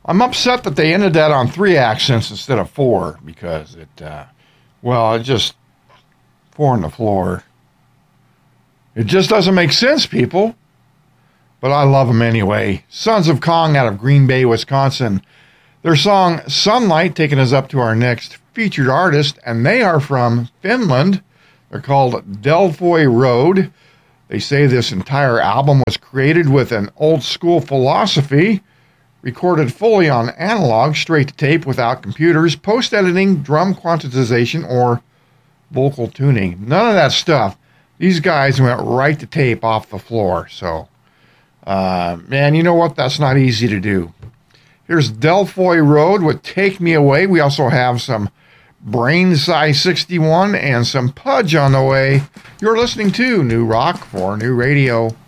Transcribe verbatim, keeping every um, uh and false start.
I'm upset that they ended that on three accents instead of four because it, uh, well, it just, four on the floor. It just doesn't make sense, people. But I love them anyway. Sons of Kong out of Green Bay, Wisconsin. Their song Sunlight taking us up to our next featured artist, and they are from Finland. They're called Delfoy Road. They say this entire album was created with an old school philosophy, recorded fully on analog, straight to tape without computers, post-editing, drum quantization, or vocal tuning. None of that stuff. These guys went right to tape off the floor. So, uh, man, you know what? That's not easy to do. Here's Delfoy Road with Take Me Away. We also have some Brain Size sixty-one and some Pudge on the way. You're listening to New Rock for New Radio.